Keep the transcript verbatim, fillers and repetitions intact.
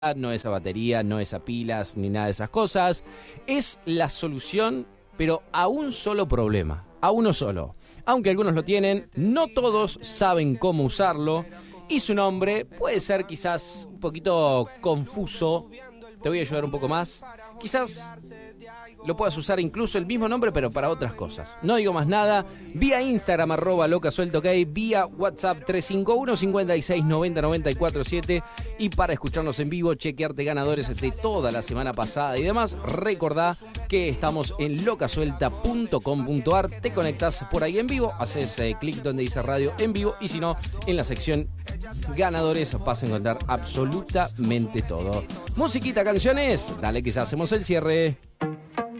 no es a batería, no es a pilas, ni nada de esas cosas. Es la solución, pero a un solo problema, a uno solo. Aunque algunos lo tienen, no todos saben cómo usarlo. Y su nombre puede ser quizás un poquito confuso. Te voy a ayudar un poco más. Quizás lo puedas usar incluso el mismo nombre, pero para otras cosas. No digo más nada. Vía Instagram, arroba locasueltok, vía WhatsApp tres cinco uno, cinco seis, nueve cero, nueve cuatro siete. Y para escucharnos en vivo, chequearte ganadores de toda la semana pasada y demás, recordá que estamos en locasuelta punto com punto ar. Te conectás por ahí en vivo, haces eh, clic donde dice radio en vivo, y si no, en la sección ganadores vas a encontrar absolutamente todo. Musiquita, canciones, dale que ya hacemos el cierre.